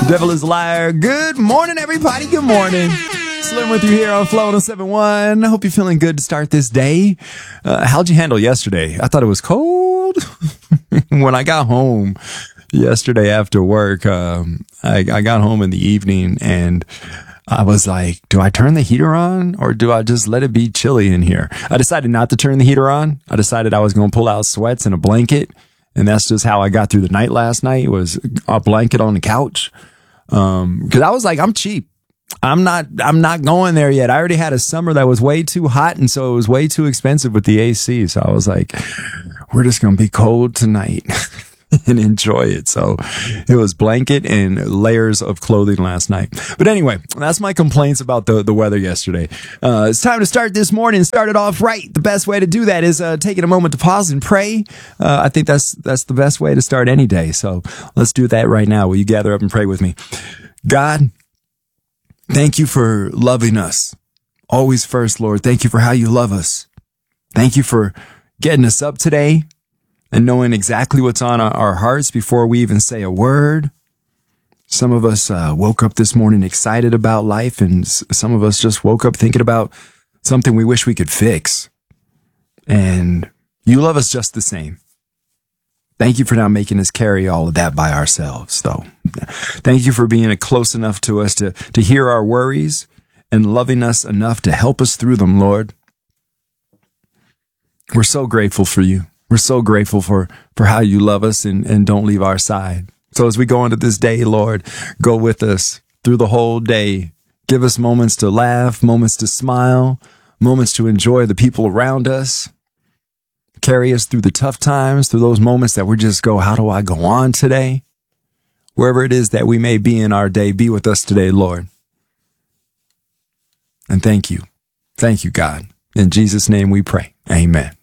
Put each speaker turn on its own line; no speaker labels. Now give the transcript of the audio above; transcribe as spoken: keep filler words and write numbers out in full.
Devil is a liar. Good morning, everybody. Good morning. Slim with you here on Flow one oh seven point one. I hope you're feeling good to start this day. Uh, how'd you handle yesterday? I thought it was cold. When I got home yesterday after work, um, I, I got home in the evening and I was like, do I turn the heater on or do I just let it be chilly in here? I decided not to turn the heater on. I decided I was going to pull out sweats and a blanket. And that's just how I got through the night last night, was a blanket on the couch. Um, cause I was like, I'm cheap. I'm not, I'm not going there yet. I already had a summer that was way too hot. And so it was way too expensive with the A C. So I was like, we're just going to be cold tonight and enjoy it. So it was blanket and layers of clothing last night. But anyway, that's my complaints about the, the weather yesterday. Uh, it's time to start this morning and start it off right. The best way to do that is, uh, taking a moment to pause and pray. Uh, I think that's, that's the best way to start any day. So let's do that right now. Will you gather up and pray with me? God, thank you for loving us. Always first, Lord. Thank you for how you love us. Thank you for getting us up today and knowing exactly what's on our hearts before we even say a word. Some of us uh, woke up this morning excited about life, and s- some of us just woke up thinking about something we wish we could fix. And you love us just the same. Thank you for not making us carry all of that by ourselves, though. Thank you for being close enough to us to, to hear our worries and loving us enough to help us through them, Lord. We're so grateful for you. We're so grateful for, for how you love us and, and don't leave our side. So as we go into this day, Lord, go with us through the whole day. Give us moments to laugh, moments to smile, moments to enjoy the people around us. Carry us through the tough times, through those moments that we just go, how do I go on today? Wherever it is that we may be in our day, be with us today, Lord. And thank you. Thank you, God. In Jesus' name we pray. Amen.